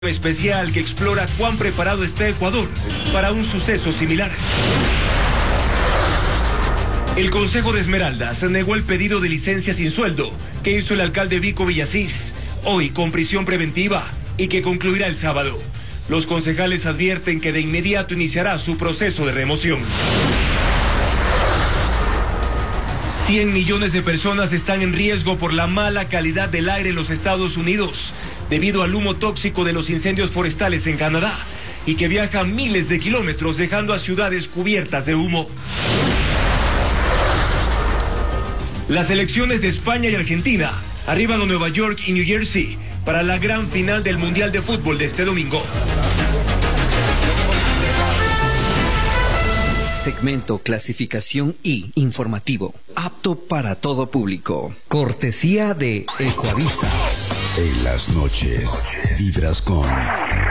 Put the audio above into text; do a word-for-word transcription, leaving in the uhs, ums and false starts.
Especial que explora cuán preparado está Ecuador para un suceso similar. El Consejo de Esmeraldas negó el pedido de licencia sin sueldo que hizo el alcalde Vico Villasís, hoy con prisión preventiva y que concluirá el sábado. Los concejales advierten que de inmediato iniciará su proceso de remoción. cien millones de personas están en riesgo por la mala calidad del aire en los Estados Unidos, debido al humo tóxico de los incendios forestales en Canadá, y que viaja miles de kilómetros dejando a ciudades cubiertas de humo. Las selecciones de España y Argentina arriban a Nueva York y New Jersey para la gran final del Mundial de Fútbol de este domingo. Segmento Clasificación I informativo, apto para todo público. Cortesía de Ecuavisa. En las noches, vibras con